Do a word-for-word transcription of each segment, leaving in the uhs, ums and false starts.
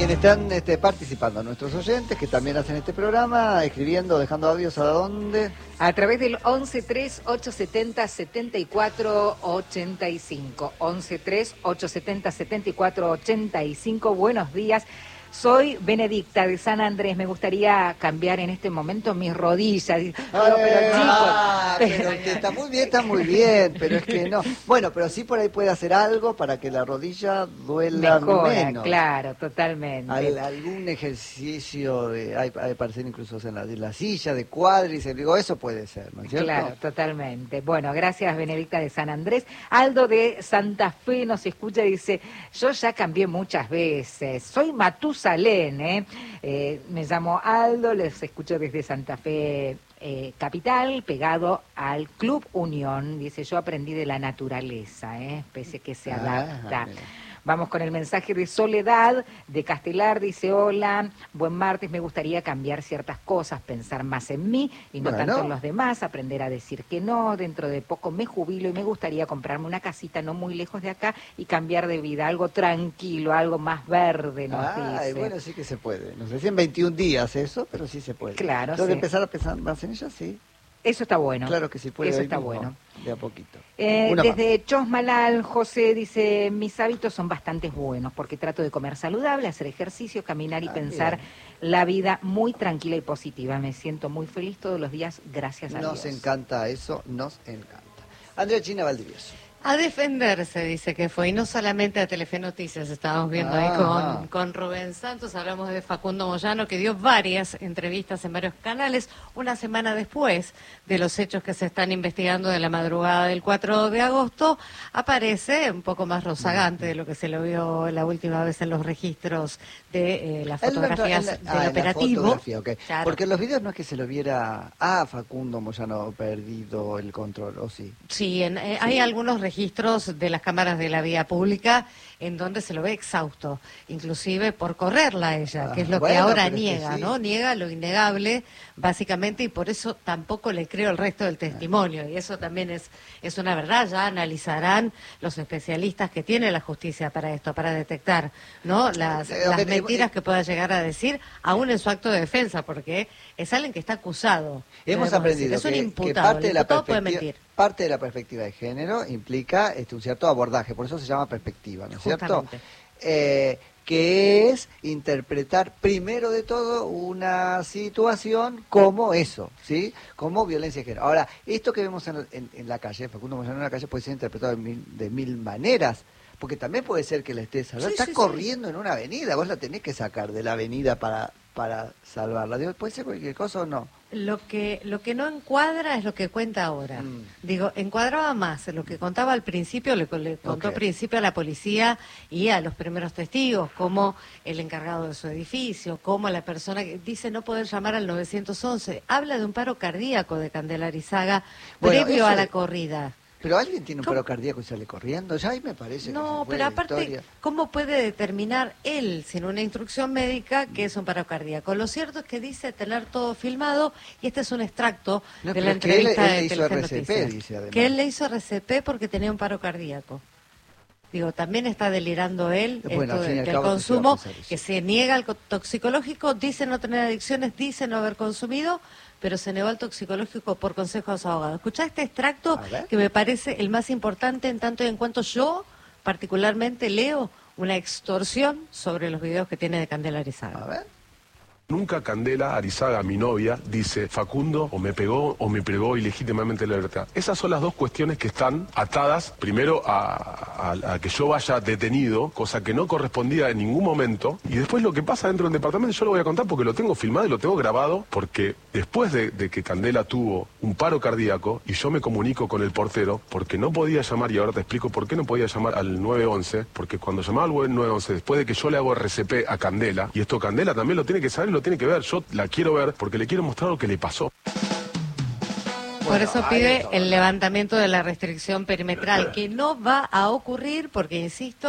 también están este, participando nuestros oyentes que también hacen este programa, escribiendo, dejando audios a dónde. A través del once tres ocho setenta setenta y cuatro ochenta y cinco. once tres ocho setenta setenta y cuatro ochenta y cinco. Buenos días. Soy Benedicta de San Andrés. Me gustaría cambiar en este momento mis rodillas. Digo, pero, pero chicos. Ah, pero que está muy bien, está muy bien, pero es que no. Bueno, pero sí por ahí puede hacer algo para que la rodilla duela Mejora, menos. claro, totalmente. Al, algún ejercicio, de, hay, hay parecer incluso en la, de la silla, de cuádriceps, digo, eso puede ser, ¿no es cierto? Claro, totalmente. Bueno, gracias Benedicta de San Andrés. Aldo de Santa Fe nos escucha y dice, yo ya cambié muchas veces, soy Matusalén, ¿eh? Eh, me llamo Aldo, les escucho desde Santa Fe eh, Capital, pegado al Club Unión. Dice, yo aprendí de la naturaleza, ¿eh? Especie que se adapta. Ah, vamos con el mensaje de Soledad de Castelar, dice, hola, buen martes, me gustaría cambiar ciertas cosas, pensar más en mí y no bueno. tanto en los demás, aprender a decir que no, dentro de poco me jubilo y me gustaría comprarme una casita no muy lejos de acá y cambiar de vida, algo tranquilo, algo más verde, nos ah, dice. Bueno, sí que se puede, no sé si en veintiún días eso, pero sí se puede. Claro, Entonces sí. empezar a pensar más en ella, sí. Eso está bueno. Claro que sí puede. Eso está mismo, bueno. De a poquito. Eh, desde Chosmalal, José dice, mis hábitos son bastante buenos porque trato de comer saludable, hacer ejercicio, caminar y ah, pensar bien. La vida muy tranquila y positiva. Me siento muy feliz todos los días, gracias a nos Dios. Nos encanta eso, nos encanta. Andrea China Valdivieso. A defenderse, dice que fue, y no solamente a Telefe Noticias, estábamos viendo ah, ahí con, con Rubén Santos, hablamos de Facundo Moyano, que dio varias entrevistas en varios canales, una semana después de los hechos que se están investigando de la madrugada del cuatro de agosto, aparece un poco más rozagante de lo que se lo vio la última vez en los registros de eh, las fotografías en la, en la, del ah, operativo. Fotografía, okay. Claro. Porque en los videos no es que se lo viera a Facundo Moyano perdido el control, ¿o sí? Sí, en, eh, sí. hay algunos registros registros de las cámaras de la vía pública en donde se lo ve exhausto, inclusive por correrla a ella, que es lo bueno, que ahora niega, que sí. ¿no? Niega lo innegable, básicamente, y por eso tampoco le creo el resto del testimonio, y eso también es, es una verdad, ya analizarán los especialistas que tiene la justicia para esto, para detectar, ¿no? Las, eh, las mentiras eh, que pueda llegar a decir, aún en su acto de defensa, porque es alguien que está acusado. Hemos aprendido decir. Es un que, imputado, que parte, el de imputado la puede mentir. Parte de la perspectiva de género implica este, un cierto abordaje, por eso se llama perspectiva, ¿no es cierto? Eh, que es interpretar primero de todo una situación como eso, ¿sí? Como violencia de género. Ahora, esto que vemos en, en, en la calle, Facundo Moyano en la calle, puede ser interpretado de mil, de mil maneras, porque también puede ser que la estés salvando. Sí, está sí, corriendo sí. en una avenida, vos la tenés que sacar de la avenida para, para salvarla. Digo, ¿puede ser cualquier cosa o no? Lo que lo que no encuadra es lo que cuenta ahora. Mm. Digo, encuadraba más lo que contaba al principio, le, le contó okay. al principio a la policía y a los primeros testigos, como el encargado de su edificio, como la persona que dice no poder llamar al nueve once. Habla de un paro cardíaco de Candela Arizaga bueno, previo a la corrida. Pero alguien tiene un paro cardíaco y sale corriendo, ya ahí me parece no, que pero aparte, historia. ¿cómo puede determinar él, sin una instrucción médica, que es un paro cardíaco? Lo cierto es que dice tener todo filmado, y este es un extracto no, de la entrevista él, él de le hizo Telefe R C P, Noticias. dice además. Que él le hizo R C P porque tenía un paro cardíaco. Digo, también está delirando él bueno, esto de, del consumo, que se niega al toxicológico, dice no tener adicciones, dice no haber consumido, pero se negó al toxicológico por consejos abogados. Escuchá este extracto que me parece el más importante en tanto y en cuanto yo particularmente leo una extorsión sobre los videos que tiene de Candela Arizaga. A ver. Nunca Candela Arizaga, mi novia, dice Facundo o me pegó o me privó ilegítimamente de la libertad. Esas son las dos cuestiones que están atadas, primero a, a, a que yo vaya detenido, cosa que no correspondía en ningún momento, y después lo que pasa dentro del departamento yo lo voy a contar porque lo tengo filmado y lo tengo grabado, porque después de, de que Candela tuvo un paro cardíaco y yo me comunico con el portero, porque no podía llamar, y ahora te explico por qué no podía llamar al nueve once, porque cuando llamaba al nueve once, después de que yo le hago R C P a Candela, y esto Candela también lo tiene que saber, lo tiene que ver, yo la quiero ver porque le quiero mostrar lo que le pasó. Por bueno, eso pide el levantamiento de la restricción perimetral, que no va a ocurrir porque, insisto,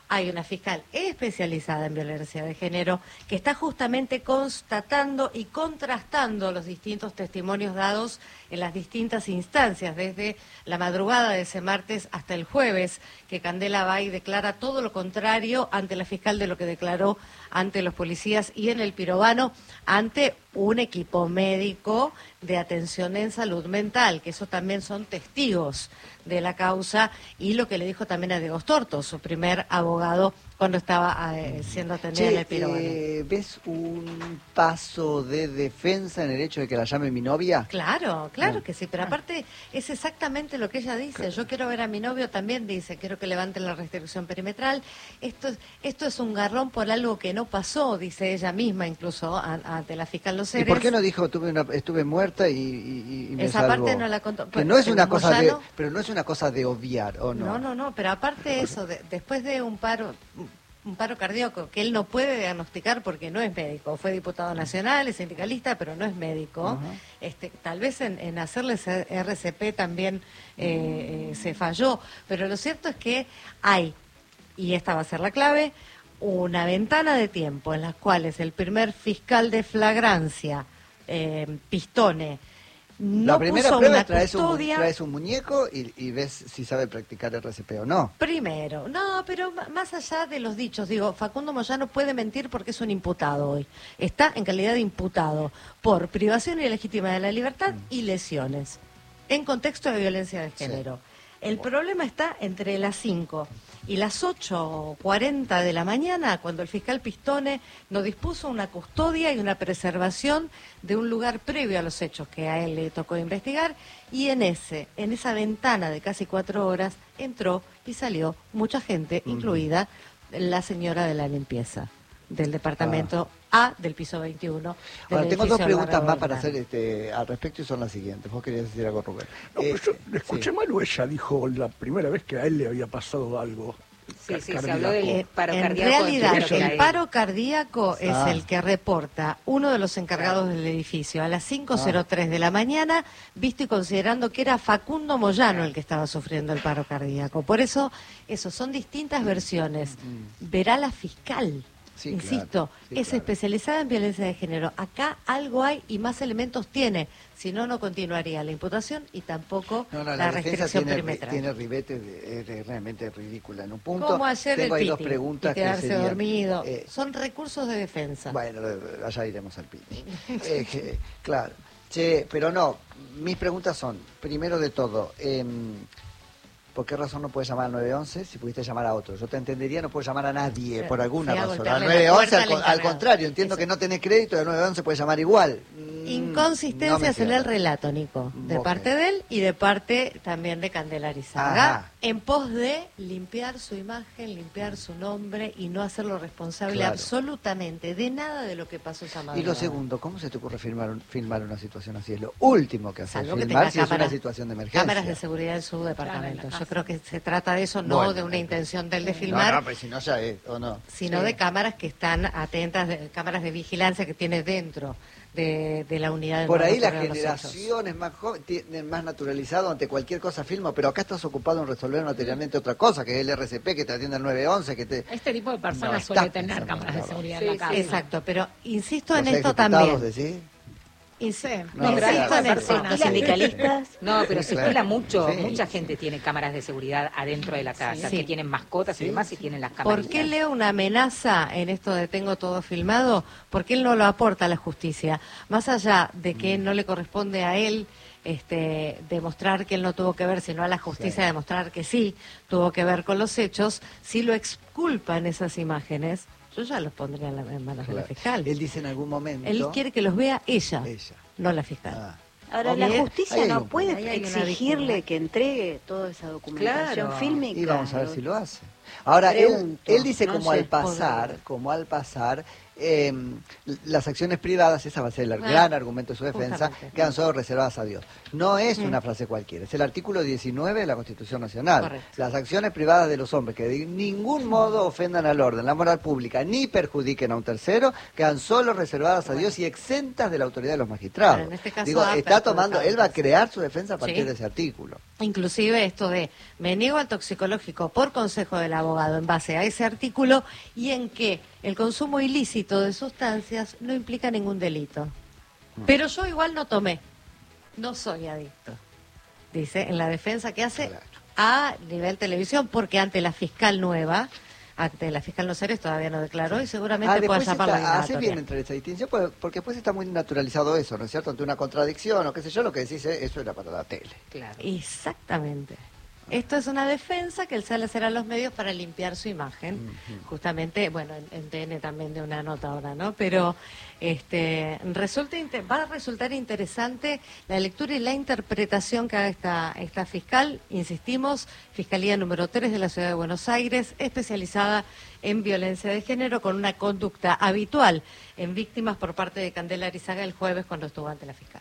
hay una fiscal especializada en violencia de género que está justamente constatando y contrastando los distintos testimonios dados en las distintas instancias, desde la madrugada de ese martes hasta el jueves, que Candela Bay declara todo lo contrario ante la fiscal de lo que declaró ante los policías y en el Pirobano, ante un equipo médico de atención en salud mental, que eso también son testigos de la causa, y lo que le dijo también a Diego Storto, su primer abogado, cuando estaba eh, siendo atendido en el Pirobano. Eh, ¿Ves un paso de defensa en el hecho de que la llame mi novia? Claro, claro que sí, pero aparte es exactamente lo que ella dice. Claro. Yo quiero ver a mi novio, también dice, quiero que levanten la restricción perimetral. Esto es, esto es un garrón por algo que no pasó, dice ella misma, incluso ante la fiscal Los Heres. ¿Y por qué no dijo tuve una, estuve muerta y, y, y me Esa salvó? parte no la contó. Que no es una cosa ya de, no, pero no es una cosa de obviar, ¿o no? No, no, no, pero aparte eso, de, después de un paro... un paro cardíaco que él no puede diagnosticar porque no es médico, fue diputado nacional, es sindicalista, pero no es médico. Uh-huh. este, tal vez en, en hacerle R C P también eh, eh, se falló, pero lo cierto es que hay, y esta va a ser la clave, una ventana de tiempo en las cuales el primer fiscal de flagrancia, eh, Pistone, no la primera puso prueba una es traes un, custodia. traes un muñeco y, y ves si sabe practicar R C P o no. Primero, no, pero más allá de los dichos, digo, Facundo Moyano puede mentir porque es un imputado hoy. Está en calidad de imputado por privación ilegítima de la libertad mm. y lesiones, en contexto de violencia de género. Sí. El bueno. problema está entre las cinco y las ocho cuarenta de la mañana, cuando el fiscal Pistone nos dispuso una custodia y una preservación de un lugar previo a los hechos que a él le tocó investigar, y en ese, en esa ventana de casi cuatro horas entró y salió mucha gente, uh-huh. incluida la señora de la limpieza del departamento ah. A del piso veintiuno. Ahora, tengo dos preguntas más para hacer este, al respecto y son las siguientes. Vos querías decir algo, Rubén. No, eh, pero yo le escuché sí. mal o ella dijo la primera vez que a él le había pasado algo. Sí, sí, se habló del paro en cardíaco. En realidad, el paro cardíaco es ah. el que reporta uno de los encargados claro. del edificio a las cinco cero tres ah. de la mañana, visto y considerando que era Facundo Moyano el que estaba sufriendo el paro cardíaco. Por eso, eso son distintas versiones. Mm. Verá la fiscal. Sí, Insisto, claro, sí, es claro. especializada en violencia de género. Acá algo hay y más elementos tiene. Si no, no continuaría la imputación y tampoco no, no, la, la restricción tiene, perimetral. Tiene ribete, de, es realmente ridícula. En un punto, como ayer tengo el ahí piti, dos preguntas y quedarse que serían, dormido. Eh, Son recursos de defensa. Bueno, allá iremos al piti. eh, que, claro. Che, pero no, mis preguntas son, primero de todo, eh, ¿por qué razón no puedes llamar al nueve once si pudiste llamar a otro? Yo te entendería, no puedes llamar a nadie por alguna sí, razón. Al nueve once, al, al, al contrario, entiendo Eso. que no tenés crédito y al nueve once puedes llamar igual. Inconsistencias no en el relato, Nico, de okay. parte de él y de parte también de Candela Arizaga, Ajá. en pos de limpiar su imagen, limpiar su nombre y no hacerlo responsable claro. absolutamente de nada de lo que pasó esa madrugada. Y lo segundo, ¿cómo se te ocurre filmar, un, filmar una situación así? Es lo último que haces, filmar que si cámaras, es una situación de emergencia. Cámaras de seguridad en su departamento. Yo creo que se trata de eso, no bueno, de una intención del de filmar. No, no, pero si no ya es, ¿o no? Sino sí. de cámaras que están atentas, de, cámaras de vigilancia que tiene dentro de, de la unidad de Por ahí la generación es más joven, más naturalizado ante cualquier cosa filma, pero acá estás ocupado en resolver materialmente otra cosa, que es el R C P, que te atiende al nueve once, que te... Este tipo de personas no, suele tener cámaras de seguridad sí, en la casa. Exacto, pero insisto en esto también. Decís? Y sí, no, no, insisto en eso. ¿Los sindicalistas? No, pero se claro. escuela mucho. Sí. Mucha gente tiene cámaras de seguridad adentro de la casa, sí. que tienen mascotas sí. y demás y tienen las cámaras. ¿Por qué leo una amenaza en esto de tengo todo filmado? Porque él no lo aporta a la justicia. Más allá de que mm. no le corresponde a él este, demostrar que él no tuvo que ver, sino a la justicia sí. demostrar que sí tuvo que ver con los hechos, si lo exculpan esas imágenes, yo ya los pondría en las manos claro. de la fiscal. Él dice en algún momento... Él quiere que los vea ella, ella. no la fiscal. Ah. Ahora, la justicia no puede exigirle que entregue toda esa documentación claro. fílmica. Y vamos a ver si lo hace. Ahora, Pregunto, él, él dice no como sé, al pasar, poder. como al pasar, eh, las acciones privadas, esa va a ser el ah, gran argumento de su defensa, justamente. Quedan solo reservadas a Dios. No es mm. una frase cualquiera, es el artículo diecinueve de la Constitución Nacional. Correcto. Las acciones privadas de los hombres que de ningún modo ofendan al orden, la moral pública, ni perjudiquen a un tercero, quedan solo reservadas a bueno. Dios y exentas de la autoridad de los magistrados. En este caso, Digo, está tomando, él va a crear su defensa a partir sí. de ese artículo. Inclusive esto de, me niego al toxicológico por consejo de la abogado, en base a ese artículo y en que el consumo ilícito de sustancias no implica ningún delito. Pero yo igual no tomé, no soy adicto, dice en la defensa que hace Claro. a nivel televisión, porque ante la fiscal nueva, ante la fiscal Noceres todavía no declaró y seguramente Ah, pueda después llamarla está, hace indagatoria. bien entre esta distinción, porque, porque después está muy naturalizado eso, ¿no es cierto? Ante una contradicción o qué sé yo, lo que decís es, eso era para la tele. Claro. Exactamente. Esto es una defensa que él sale a hacer a los medios para limpiar su imagen. Ujú. Justamente, bueno, en, en T N también de una nota ahora, ¿no? Pero este resulta inter- va a resultar interesante la lectura y la interpretación que haga esta, esta fiscal, insistimos, Fiscalía número tres de la Ciudad de Buenos Aires, especializada en violencia de género, con una conducta habitual en víctimas por parte de Candela Arizaga el jueves cuando estuvo ante la fiscal.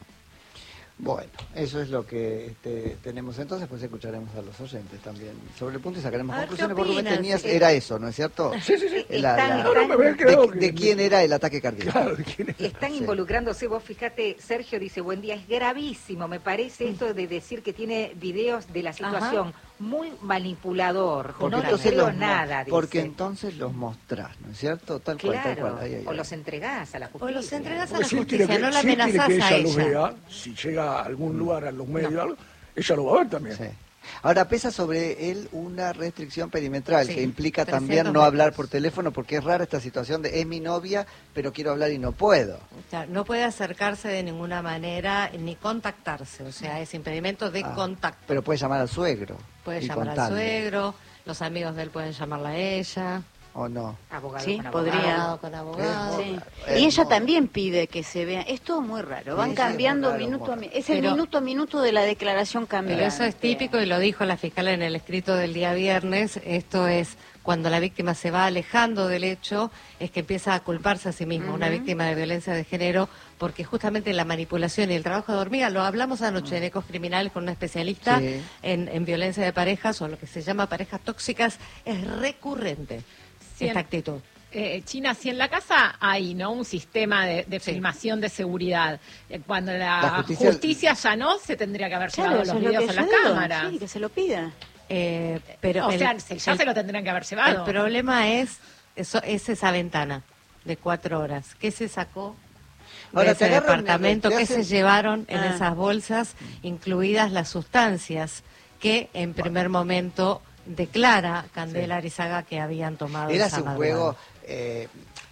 Bueno, eso es lo que este, tenemos entonces, pues escucharemos a los oyentes también sobre el punto y sacaremos A ver, conclusiones, ¿qué porque opinas? tenías, Eh, era eso, ¿no es cierto? Sí, sí, sí. La- Están- la- No, no, me había quedado de, que- de quién era el ataque cardíaco. Claro, ¿de quién era? Están Sí. involucrándose, vos fíjate, Sergio dice, buen día, es gravísimo, me parece esto de decir que tiene videos de la situación muy manipulador, Porque no le entonces creo los mo- nada, dice. Porque entonces los mostrás, ¿no es cierto? Tal cual, tal Claro, cual. Ahí, ahí, o ahí. los entregás a la justicia. O los entregás a Porque la si él quiere justicia, que, no la si él quiere amenazás que ella, a lo ella. vea, si llega a algún lugar, a los medios, algo, ella lo va a ver también. Sí. Ahora, pesa sobre él una restricción perimetral Sí, que implica trescientos también no metros. hablar por teléfono, porque es rara esta situación de es mi novia, pero quiero hablar y no puedo. O sea, no puede acercarse de ninguna manera ni contactarse, o sea, es impedimento de Ah, contacto. Pero puede llamar al suegro. Puede y llamar al contarle, suegro, los amigos de él pueden llamarla a ella, ¿o no? Abogado Sí, con abogado. podría. abogado con abogado. Es Sí. muy- Y es ella muy- también pide que se vea. Es todo muy raro. Van Sí, sí, cambiando es muy raro, minuto a muy minuto. Es el Pero- minuto a minuto de la declaración cambiante. Pero eso es típico y lo dijo la fiscal en el escrito del día viernes. Esto es cuando la víctima se va alejando del hecho, es que empieza a culparse a sí misma, una Ujú. víctima de violencia de género, porque justamente la manipulación y el trabajo de hormiga, lo hablamos anoche en Ecos Criminales con una especialista Sí. en, en violencia de parejas o lo que se llama parejas tóxicas, es recurrente Sí, esta en- actitud. Eh, China, si en la casa hay no un sistema de, de Sí. filmación de seguridad, eh, cuando la, La justicia- justicia... ya no, se tendría que haber Claro, llevado eso los es lo videos que en yo las digo. cámaras. Sí, que se lo pida. Eh, pero o el- sea, se- ya el- se lo tendrían que haber El llevado. problema es, eso, es esa ventana de cuatro horas. ¿Qué se sacó de Ahora, ese te agarran, departamento? te ¿Qué hacen- se llevaron en Ah. esas bolsas, incluidas las sustancias que en primer momento declara Candela Arizaga que habían tomado Él esa hace un madrugada? juego eh,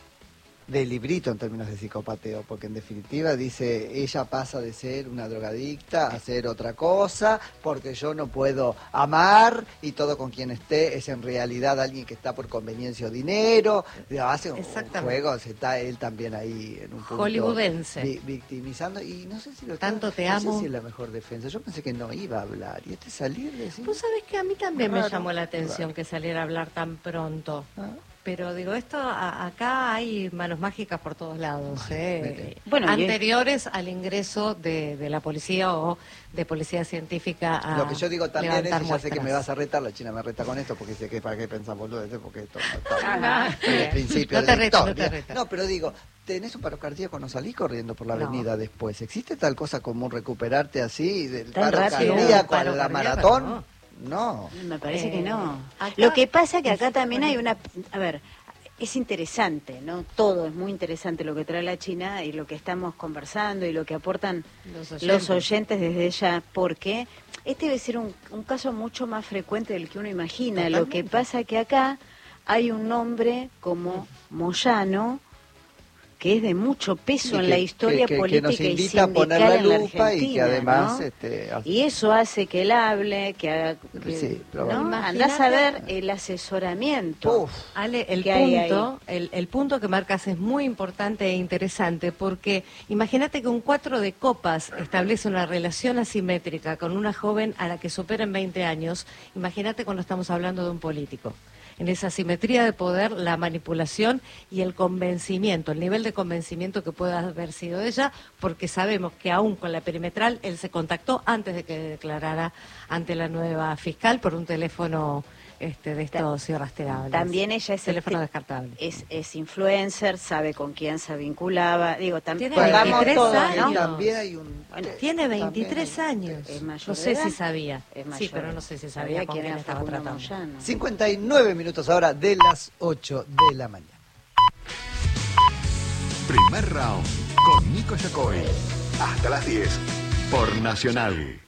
de librito en términos de psicopateo, porque en definitiva dice, ella pasa de ser una drogadicta a ser otra cosa, porque yo no puedo amar y todo con quien esté es en realidad alguien que está por conveniencia o dinero. Hace un, un Exactamente. juego, se está él también ahí en un punto Hollywoodense. vi- victimizando, y no sé si lo está- Tanto te no sé amo. si es la mejor defensa. Yo pensé que no iba a hablar, y este salir de decir, Vos sabés que a mí también me Raro, llamó la atención raro. que saliera a hablar tan pronto. ¿ah? Pero digo, esto a- acá hay manos mágicas por todos lados, ¿eh? mire. Bueno, y- anteriores al ingreso de, de la policía o de policía científica a Lo que yo digo también es, y levantar ya sé que muestras. me vas a retar, la China me reta con esto, porque sé que para qué pensás boludo, porque esto no está Ah, en el principio No de te la reto, no te historia. reto. No, pero digo, tenés un paro cardíaco, no salís corriendo por la No. avenida después. ¿Existe tal cosa como recuperarte así del Tan paro rápido. cardíaco a Paro la cardíaco, maratón? no. No. Me parece Eh, que no. acá- Lo que pasa que acá también hay una... A ver, es interesante, ¿no? Todo es muy interesante lo que trae la China y lo que estamos conversando y lo que aportan Los oyentes. los oyentes desde ella, porque este debe ser un, un caso mucho más frecuente del que uno imagina. Lo que Totalmente. pasa que acá hay un nombre como Moyano, que es de mucho peso Sí, en que- la historia que- que- que política nos y invita a poner sindical la en la lupa Argentina, y que además ¿no? este, hace- Y eso hace que él hable, que haga... que- Sí, pero ¿no? bueno. Andás a ver el asesoramiento. Uf. Ale, el que hay punto, el, el punto que marcas es muy importante e interesante porque imagínate que un cuatro de copas establece una relación asimétrica con una joven a la que supera en veinte años. Imagínate cuando estamos hablando de un político. en esa simetría de poder, la manipulación y el convencimiento, el nivel de convencimiento que pueda haber sido ella, porque sabemos que aún con la perimetral él se contactó antes de que declarara ante la nueva fiscal por un teléfono este, de estos irrastreables. También ella es teléfono este, descartable. Es, es influencer, sabe con quién se vinculaba. Digo, también tiene veintitrés todo, años. ¿no? También hay un... Bueno, tiene veintitrés hay, años. Es mayor no de sé edad. si sabía. Es mayor. Sí, pero no sé si sabía con quién quién era estaba Facundo tratando. Moyano. cincuenta y nueve minutos ahora de las ocho de la mañana. Primer round con Nico Yacoy. Hasta las diez por Nacional.